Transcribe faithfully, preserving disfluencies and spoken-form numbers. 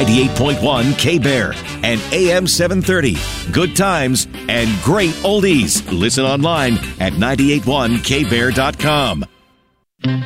ninety-eight point one K-Bear, and A M seven thirty. Good times and great oldies. Listen online at nine eight one K bear dot com.